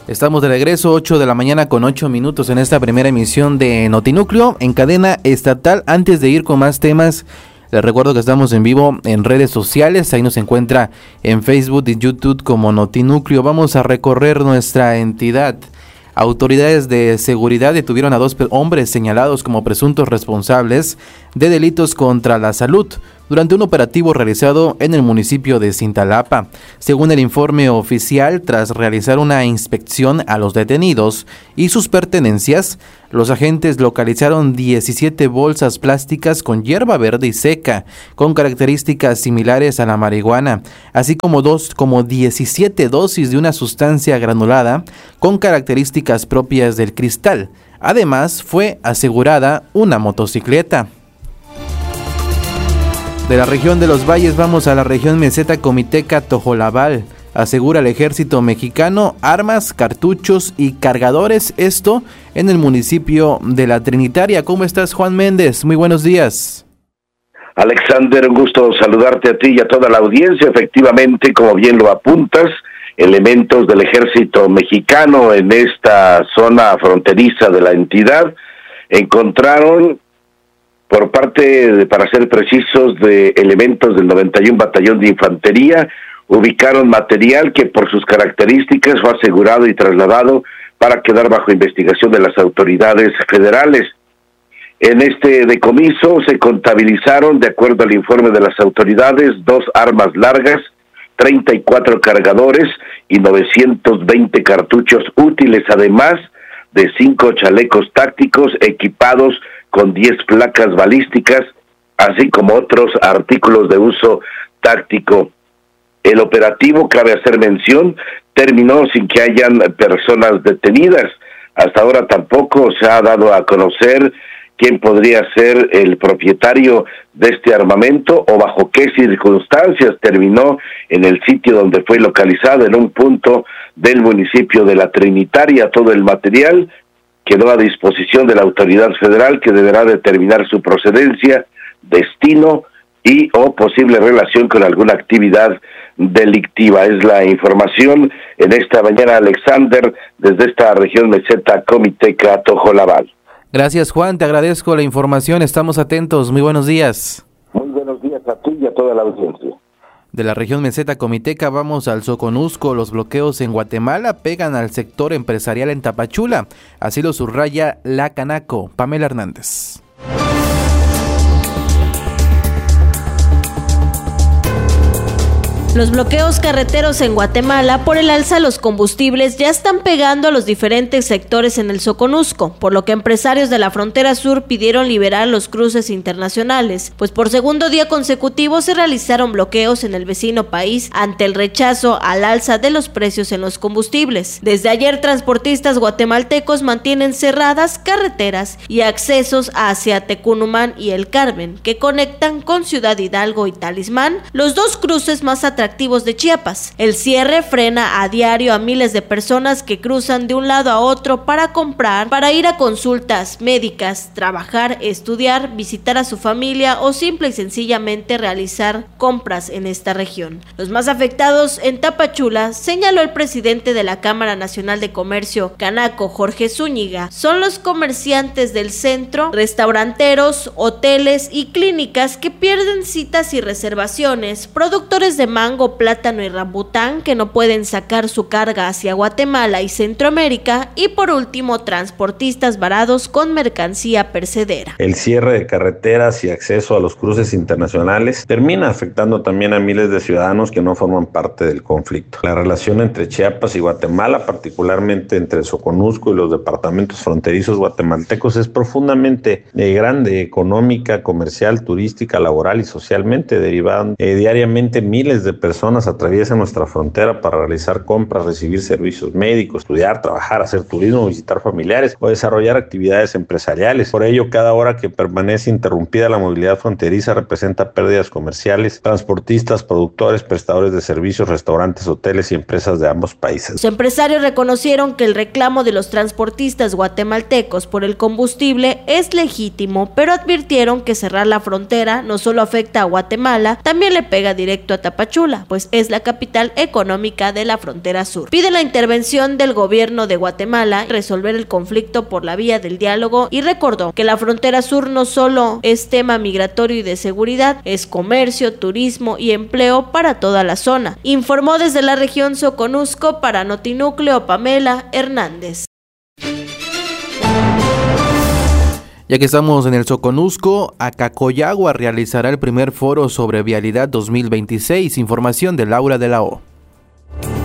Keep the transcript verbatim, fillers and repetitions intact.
Estamos de regreso, ocho de la mañana con ocho minutos en esta primera emisión de Notinúcleo en cadena estatal. Antes de ir con más temas, les recuerdo que estamos en vivo en redes sociales. Ahí nos encuentra en Facebook y YouTube como Notinúcleo. Vamos a recorrer nuestra entidad. Autoridades de seguridad detuvieron a dos hombres señalados como presuntos responsables de delitos contra la salud durante un operativo realizado en el municipio de Cintalapa. Según el informe oficial, tras realizar una inspección a los detenidos y sus pertenencias, los agentes localizaron diecisiete bolsas plásticas con hierba verde y seca, con características similares a la marihuana, así como dos, como diecisiete dosis de una sustancia granulada con características propias del cristal. Además, fue asegurada una motocicleta. De la región de los valles vamos a la región meseta comiteca Tojolabal. Asegura el ejército mexicano armas, cartuchos y cargadores, esto en el municipio de La Trinitaria. ¿Cómo estás, Juan Méndez? Muy buenos días. Alexander, un gusto saludarte a ti y a toda la audiencia. Efectivamente, como bien lo apuntas, elementos del ejército mexicano en esta zona fronteriza de la entidad encontraron, por parte, de, para ser precisos, de elementos del noventa y uno Batallón de Infantería, ubicaron material que por sus características fue asegurado y trasladado para quedar bajo investigación de las autoridades federales. En este decomiso se contabilizaron, de acuerdo al informe de las autoridades, dos armas largas, treinta y cuatro cargadores y novecientos veinte cartuchos útiles, además de cinco chalecos tácticos equipados con diez placas balísticas, así como otros artículos de uso táctico. El operativo, cabe hacer mención, terminó sin que hayan personas detenidas. Hasta ahora tampoco se ha dado a conocer quién podría ser el propietario de este armamento o bajo qué circunstancias terminó en el sitio donde fue localizado, en un punto del municipio de La Trinitaria. Todo el material quedó a disposición de la autoridad federal, que deberá determinar su procedencia, destino y o posible relación con alguna actividad delictiva. Es la información en esta mañana, Alexander, desde esta región meseta comiteca Tojolabal. Gracias, Juan, te agradezco la información, estamos atentos, muy buenos días. Muy buenos días a ti y a toda la audiencia. De la región meseta comiteca vamos al Soconusco. Los bloqueos en Guatemala pegan al sector empresarial en Tapachula, así lo subraya La Canaco. Pamela Hernández. Los bloqueos carreteros en Guatemala por el alza de los combustibles ya están pegando a los diferentes sectores en el Soconusco, por lo que empresarios de la frontera sur pidieron liberar los cruces internacionales, pues por segundo día consecutivo se realizaron bloqueos en el vecino país ante el rechazo al alza de los precios en los combustibles. Desde ayer, transportistas guatemaltecos mantienen cerradas carreteras y accesos hacia Tecunumán y El Carmen, que conectan con Ciudad Hidalgo y Talismán, los dos cruces más atractivos de Chiapas. El cierre frena a diario a miles de personas que cruzan de un lado a otro para comprar, para ir a consultas médicas, trabajar, estudiar, visitar a su familia o simple y sencillamente realizar compras en esta región. Los más afectados en Tapachula, señaló el presidente de la Cámara Nacional de Comercio, Canaco, Jorge Zúñiga, son los comerciantes del centro, restauranteros, hoteles y clínicas que pierden citas y reservaciones, productores de mango, plátano y rambután que no pueden sacar su carga hacia Guatemala y Centroamérica, y por último transportistas varados con mercancía perecedera. El cierre de carreteras y acceso a los cruces internacionales termina afectando también a miles de ciudadanos que no forman parte del conflicto. La relación entre Chiapas y Guatemala, particularmente entre el Soconusco y los departamentos fronterizos guatemaltecos, es profundamente eh, grande, económica, comercial, turística, laboral y socialmente, derivando eh, diariamente miles de personas atraviesan nuestra frontera para realizar compras, recibir servicios médicos, estudiar, trabajar, hacer turismo, visitar familiares o desarrollar actividades empresariales. Por ello, cada hora que permanece interrumpida la movilidad fronteriza representa pérdidas comerciales, transportistas, productores, prestadores de servicios, restaurantes, hoteles y empresas de ambos países. Los empresarios reconocieron que el reclamo de los transportistas guatemaltecos por el combustible es legítimo, pero advirtieron que cerrar la frontera no solo afecta a Guatemala, también le pega directo a Tapachula. Tapachula, pues es la capital económica de la frontera sur. Pide la intervención del gobierno de Guatemala, resolver el conflicto por la vía del diálogo y recordó que la frontera sur no solo es tema migratorio y de seguridad, es comercio, turismo y empleo para toda la zona. Informó desde la región Soconusco para Notinúcleo Pamela Hernández. Ya que estamos en el Soconusco, Acacoyagua realizará el primer foro sobre vialidad dos mil veintiséis. Información de Laura de la O.